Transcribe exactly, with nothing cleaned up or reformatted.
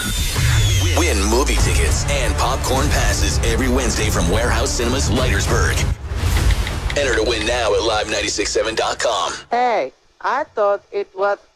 Win movie tickets and popcorn passes every Wednesday from Warehouse Cinemas, Leitersburg. Enter to win now at live nine six seven dot com. Hey, I thought it was